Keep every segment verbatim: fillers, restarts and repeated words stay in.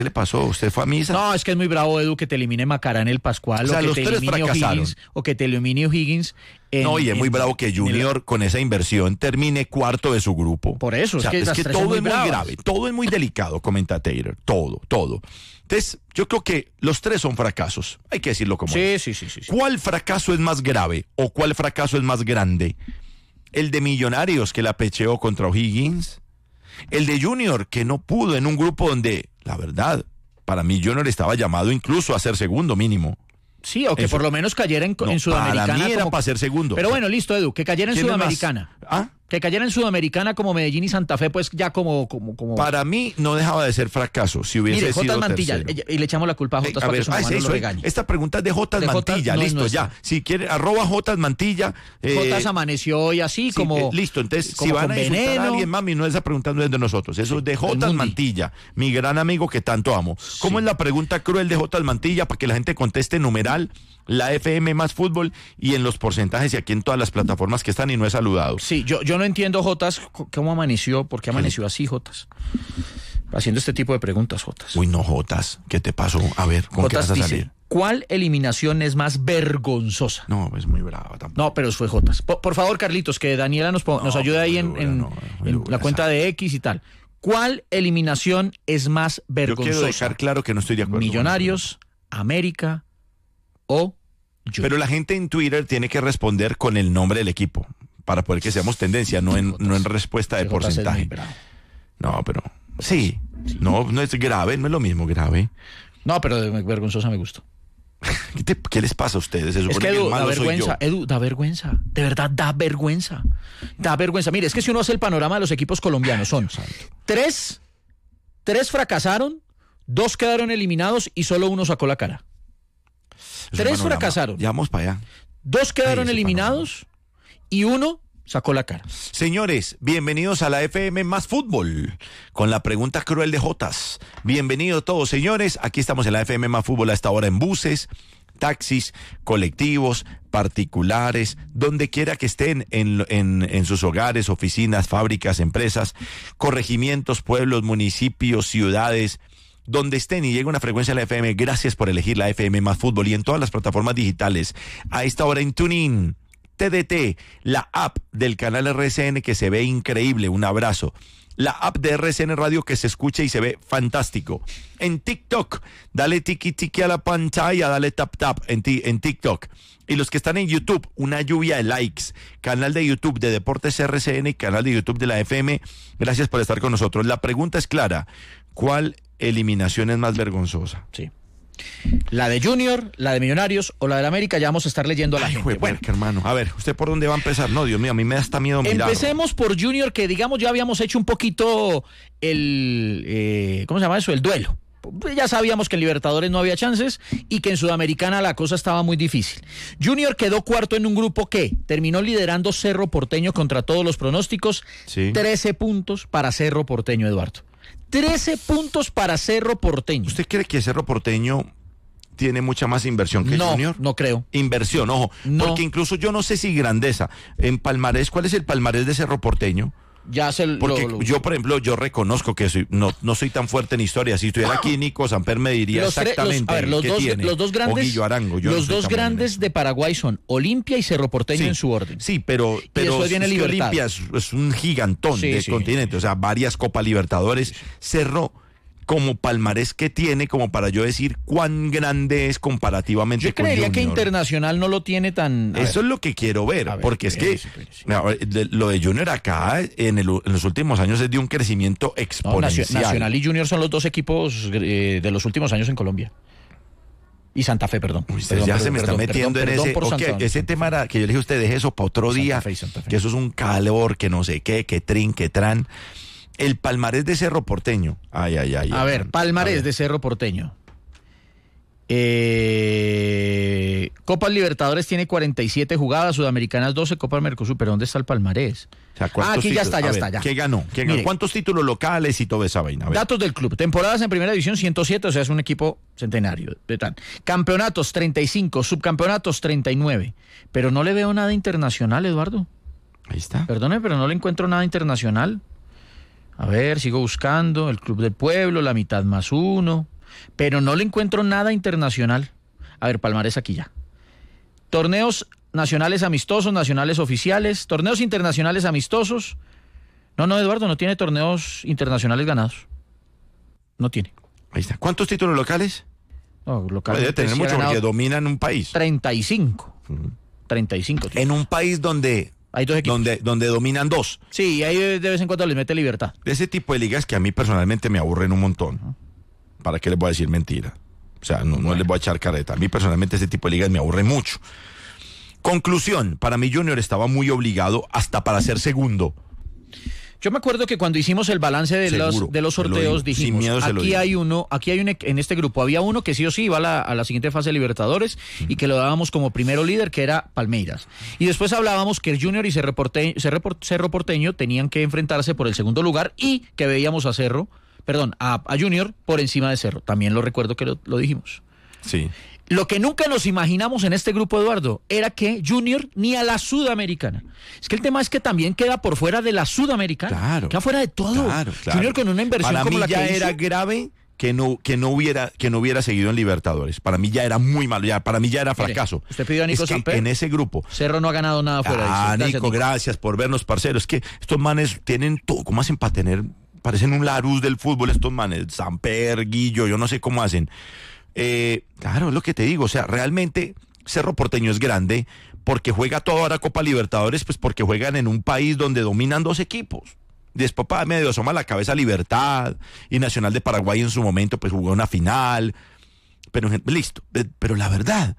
¿Qué le pasó? ¿Usted fue a misa? No, es que es muy bravo, Edu, que te elimine Macarán el Pascual, O sea, o los que te tres elimine fracasaron. O'Higgins, o que te elimine O'Higgins. En, No, y es muy en- bravo que en Junior el- con esa inversión termine cuarto de su grupo. Por eso, O sea, es que es las que tres son todo muy es muy bravas. grave, todo es muy delicado, comenta Taylor, todo, todo. Entonces, yo creo que los tres son fracasos, hay que decirlo como Sí, es. sí, sí, sí, sí. ¿Cuál fracaso es más grave o cuál fracaso es más grande? ¿El de Millonarios que la pecheó contra O'Higgins? ¿El de Junior que no pudo en un grupo donde, la verdad, para mí Junior estaba llamado incluso a ser segundo mínimo? Sí, o que Eso- por lo menos cayera en, No, en Sudamericana. para mí era como- para ser segundo. Pero bueno, listo, Edu, que cayera en ¿Quién es más? Sudamericana. ¿Ah? Que cayera en Sudamericana como Medellín y Santa Fe, pues ya como... como, como... Para mí no dejaba de ser fracaso si hubiese Mire, sido Jotas Mantilla, tercero. y le echamos la culpa a Jotas Eh, a para ver, que su ah, mamá es no eso, lo eh. regañe. Esta pregunta es de Jotas De Jotas Mantilla, no es listo, nuestra. ya. Si quiere, arroba Jotas Mantilla. eh, Jotas amaneció hoy así, sí, como... eh, listo, entonces, como si van con a insultar veneno. a alguien, mami, no es esa pregunta no es de nosotros. Eso es de Jotas Mundi. Mantilla, mi gran amigo que tanto amo. ¿Cómo es la pregunta cruel de Jotas Mantilla para que la gente conteste numeral, la F M más fútbol y en los porcentajes y aquí en todas las plataformas que están y no he saludado? Sí, yo, yo no entiendo, Jotas, c- cómo amaneció, por qué amaneció así, Jotas. Haciendo este tipo de preguntas, Jotas. Uy, no, Jotas, ¿qué te pasó? A ver, ¿con qué Jotas vas a dice, salir? ¿cuál eliminación es más vergonzosa? No, es muy brava tampoco. No, pero fue Jotas. Por, por favor, Carlitos, que Daniela nos, po- nos No, ayude ahí muy en, dura, en- no, muy en dura la cuenta esa. de X y tal. ¿Cuál eliminación es más Yo quiero vergonzosa? dejar claro que no estoy de acuerdo. con ¿Millonarios, América o Junior? Pero la gente en Twitter tiene que responder con el nombre del equipo para poder que seamos tendencia, no en, no en respuesta de Jotas es muy porcentaje. bravo. No, pero sí, no, no es grave, no es lo mismo grave. No, pero de- vergonzosa me gustó. ¿Qué, te- qué les pasa a ustedes? Se Es supone que que el Edu, da malo soy vergüenza, yo. Edu, da vergüenza, de verdad da vergüenza, da vergüenza. Mire, es que si uno hace el panorama de los equipos colombianos, son tres, tres fracasaron, dos quedaron eliminados y solo uno sacó la cara. Es un tres panorama. fracasaron. Ya vamos para allá. Dos quedaron Ay, ese eliminados y uno sacó la cara. Señores, bienvenidos a la F M más fútbol con la pregunta cruel de Jotas. Bienvenidos todos, señores. Aquí estamos en la F M más fútbol a esta hora en buses, taxis, colectivos, particulares, donde quiera que estén en, en, en sus hogares, oficinas, fábricas, empresas, corregimientos, pueblos, municipios, ciudades. Donde estén y llega una frecuencia de la F M, gracias por elegir la F M más fútbol y en todas las plataformas digitales. A esta hora en TuneIn, T D T, la app del canal R C N que se ve increíble, un abrazo. La app de R C N Radio que se escucha y se ve fantástico. En TikTok, dale tiki tiki a la pantalla, dale tap tap en, ti, en TikTok. Y los que están en YouTube, una lluvia de likes. Canal de YouTube de Deportes R C N y canal de YouTube de la F M. Gracias por estar con nosotros. La pregunta es clara. ¿Cuál eliminación es más vergonzosa? Sí. La de Junior, la de Millonarios o la de la América, ya vamos a estar leyendo a la Ay, gente. jue- Bueno, hermano. A ver, ¿usted por dónde va a empezar? No, Dios mío, a mí me da hasta miedo mirar. empecemos por Junior, que digamos ya habíamos hecho un poquito el, eh, ¿cómo se llama eso? El duelo. Ya sabíamos que en Libertadores no había chances y que en Sudamericana la cosa estaba muy difícil. Junior quedó cuarto en un grupo que terminó liderando Cerro Porteño contra todos los pronósticos. Sí. trece puntos para Cerro Porteño, Eduardo. trece puntos para Cerro Porteño. ¿Usted cree que Cerro Porteño tiene mucha más inversión que No, Junior? no creo. Inversión, ojo. No. Porque incluso yo no sé si grandeza. En palmarés, ¿cuál es el palmarés de Cerro Porteño? Ya se lo- Porque lo- yo, por ejemplo, yo reconozco que soy, no, no soy tan fuerte en historia. Si estuviera aquí, Nico Samper me diría Los tres- los- exactamente a ver, los qué dos, tiene. los dos O grandes, Guillo Arango. Yo no los soy dos tan bueno en grandes eso. de Paraguay son Olimpia y Cerro Porteño Sí, en su orden. Sí, pero, pero después viene es que Libertad. Olimpia es, es un gigantón Sí, de sí, continente, o sea, varias Copas Libertadores. Cerro como palmarés que tiene como para yo decir cuán grande es comparativamente Yo con creería que Junior. Internacional no lo tiene tan... a Eso ver, es lo que quiero ver, A ver, porque es que espérese, espérese. mira, de- lo de Junior acá en, el- en los últimos años es de un crecimiento no, exponencial. Nacio- Nacional y Junior son los dos equipos eh, de los últimos años en Colombia. Y Santa Fe, perdón. Uy, usted Perdón, ya perdón, se me está perdón, metiendo perdón, en perdón ese. por ok, Santa Fe. ese tema era que yo le dije a usted, deje eso para otro Santa día. Fe y Santa Fe. Que eso es un calor, que no sé qué, que trin, que tran. El palmarés de Cerro Porteño. Ay, ay, ay. A ay, ver, ay. palmarés A ver. de Cerro Porteño. Eh, Copas Libertadores tiene cuarenta y siete jugadas, Sudamericanas doce, Copa Mercosur, pero ¿dónde está el palmarés? O sea, ¿cuántos Ah, aquí ya títulos? está, ya A está, ver, ya. ¿Qué ganó? ¿Qué ganó? Mire. ¿Cuántos títulos locales y toda esa vaina? A ver. Datos del club. Temporadas en primera división ciento siete, o sea, es un equipo centenario. de tal. Campeonatos treinta y cinco, subcampeonatos treinta y nueve. Pero no le veo nada internacional, Eduardo. Ahí está. Perdone, pero no le encuentro nada internacional. A ver, sigo buscando. El Club del Pueblo, la mitad más uno. pero no le encuentro nada internacional. A ver, palmarés aquí ya. Torneos nacionales amistosos, nacionales oficiales, torneos internacionales amistosos. No, no, Eduardo, no tiene torneos internacionales ganados. No tiene. Ahí está. ¿Cuántos títulos locales? No, locales. Debe tener mucho porque dominan un país. treinta y cinco. Uh-huh. treinta y cinco. En un país donde... Hay dos equipos. Donde, donde dominan dos. Sí, y ahí de vez en cuando les mete Libertad. De ese tipo de ligas que a mí personalmente me aburren un montón. Uh-huh. ¿Para qué les voy a decir mentira? O sea, no, no bueno. les voy a echar careta. A mí personalmente ese tipo de ligas me aburre mucho. Conclusión, para mí Junior estaba muy obligado hasta para ser segundo. Yo me acuerdo que cuando hicimos el balance de Seguro, los de los sorteos dijimos, miedo, aquí hay uno, aquí hay un en este grupo había uno que sí o sí iba a la, a la siguiente fase de Libertadores uh-huh. y que lo dábamos como primero líder, que era Palmeiras. Y después hablábamos que el Junior y Cerro Porteño, Cerro, Cerro Porteño tenían que enfrentarse por el segundo lugar y que veíamos a Cerro, perdón, a, a Junior por encima de Cerro. También lo recuerdo que lo, lo dijimos. Sí. Lo que nunca nos imaginamos en este grupo, Eduardo, era que Junior ni a la Sudamericana. Es que el tema es que también queda por fuera de la Sudamericana. Claro. Queda fuera de todo. Claro, claro. Junior con una inversión Para como mí la ya que era hizo, grave que no que no hubiera que no hubiera seguido en Libertadores. Para mí ya era muy malo, ya para mí ya era fracaso. Mire, usted pidió a Nico es que Samper. En ese grupo. Cerro no ha ganado nada fuera ah, de eso. Nico, Nico, gracias por vernos, parceros. Es que estos manes tienen todo. ¿Cómo hacen para tener? Parecen un Larus del fútbol estos manes. Samper, Guillo, yo no sé cómo hacen. Eh, claro, es lo que te digo, o sea, realmente Cerro Porteño es grande porque juega toda hora Copa Libertadores, pues porque juegan en un país donde dominan dos equipos. Después para medio asoma la cabeza Libertad y Nacional de Paraguay en su momento pues jugó una final, pero listo, pero la verdad,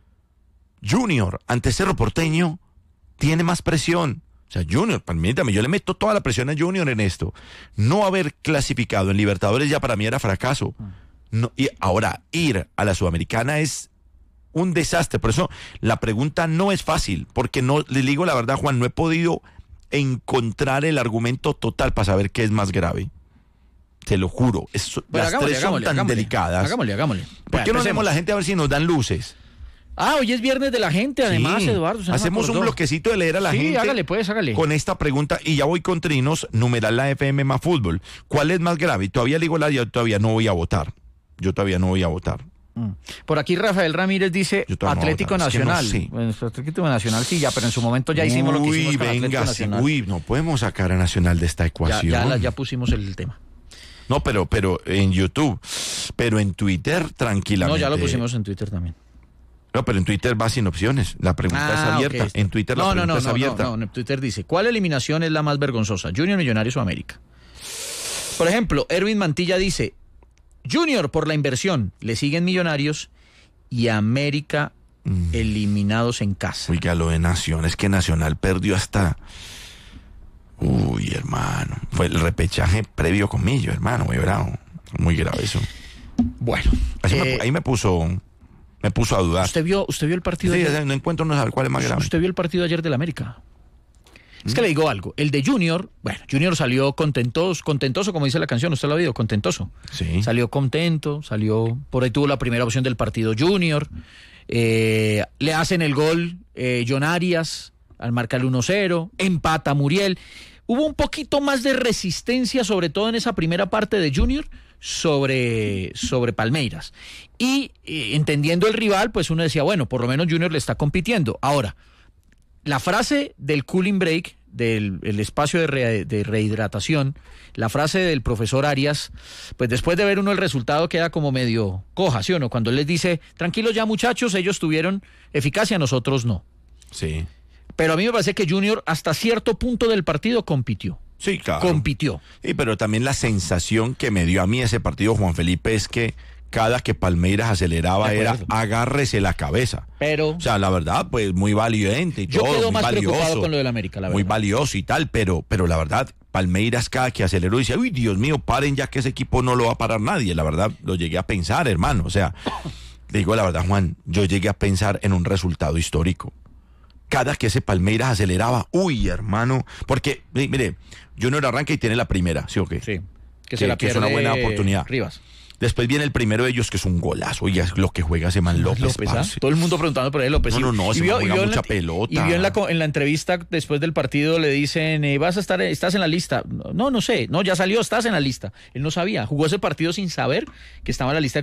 Junior ante Cerro Porteño tiene más presión. O sea, Junior, permítame, yo le meto toda la presión a Junior en esto. No haber clasificado en Libertadores ya para mí era fracaso. No, y ahora, ir a la Sudamericana es un desastre. Por eso la pregunta no es fácil, porque no, le digo la verdad, Juan, no he podido encontrar el argumento total para saber qué es más grave. Te lo juro. Es, bueno, las hagámosle, tres son hagámosle, tan hagámosle, delicadas. Hagámosle, hagámosle. ¿Por qué no hacemos la gente a ver si nos dan luces? Ah, hoy es viernes de la gente, además, sí. Eduardo. Hacemos un bloquecito de leer a la sí, gente. Sí, hágale, pues, hágale. Con esta pregunta, y ya voy con Trinos, numeral la F M más fútbol. ¿Cuál es más grave? Todavía le digo la, yo todavía no voy a votar. Yo todavía no voy a votar. Por aquí Rafael Ramírez dice Atlético no Nacional. Es que no sé. Bueno, Atlético Nacional sí, ya, pero en su momento ya hicimos uy, lo que hicimos con venga, Atlético Nacional. Uy, no podemos sacar a Nacional de esta ecuación. Ya, ya, ya pusimos el tema. No, pero, pero en YouTube, pero en Twitter tranquilamente. No, ya lo pusimos en Twitter también. No, pero en Twitter va sin opciones. La pregunta ah, es abierta. Okay. En Twitter la no, pregunta no, no, es no, abierta. No, no, no, en Twitter dice, ¿cuál eliminación es la más vergonzosa? ¿Junior, Millonarios o América? Por ejemplo, Erwin Mantilla dice, Junior por la inversión, le siguen Millonarios y América mm. eliminados en casa. Oiga, lo de Nación, es que Nacional perdió hasta... Uy, hermano, fue el repechaje previo con Millo, hermano, muy bravo, muy grave eso. Bueno. Así eh, me, ahí me puso... Me puso a dudar. ¿Usted vio, usted vio el partido? Sí, ayer? no encuentro no saber cuál es más grave. ¿Usted vio el partido ayer del América? Es que le digo algo, el de Junior, bueno, Junior salió contentoso, contentoso como dice la canción, usted lo ha oído, contentoso. Sí. Salió contento, salió, por ahí tuvo la primera opción del partido Junior, eh, le hacen el gol eh, John Arias al marcar el uno cero, empata Muriel. Hubo un poquito más de resistencia, sobre todo en esa primera parte de Junior, sobre, sobre Palmeiras. Y eh, entendiendo el rival, pues uno decía, bueno, por lo menos Junior le está compitiendo. Ahora, la frase del cooling break, del el espacio de, re, de rehidratación, la frase del profesor Arias, pues después de ver uno el resultado queda como medio coja, ¿sí o no? Cuando él les dice, tranquilos ya muchachos, ellos tuvieron eficacia, nosotros no. Sí. Pero a mí me parece que Junior hasta cierto punto del partido compitió. Sí, claro. Compitió. Sí, pero también la sensación que me dio a mí ese partido, Juan Felipe, es que cada que Palmeiras aceleraba era agárrese la cabeza. Pero... O sea, la verdad, pues muy valiente y yo todo, quedo muy más valioso. preocupado con lo del América, la verdad. Muy valioso y tal, pero, pero la verdad, Palmeiras cada que aceleró decía, uy, Dios mío, paren ya que ese equipo no lo va a parar nadie. La verdad, lo llegué a pensar, hermano. O sea, le digo la verdad, Juan, yo llegué a pensar en un resultado histórico. Cada que ese Palmeiras aceleraba, uy, hermano, porque, mire, Junior arranca y tiene la primera, ¿sí o qué? Sí, que, que se la que pierde es una buena oportunidad. Rivas. Después viene el primero de ellos, que es un golazo, y es lo que juega ese man López. López ¿ah? Todo el mundo preguntando por él, López. No, no, no, y se vio, juega y vio mucha la, pelota. Y vio en la, en la entrevista después del partido, le dicen, eh, vas a estar, estás en la lista. No, no sé, no, ya salió, estás en la lista. Él no sabía, jugó ese partido sin saber que estaba en la lista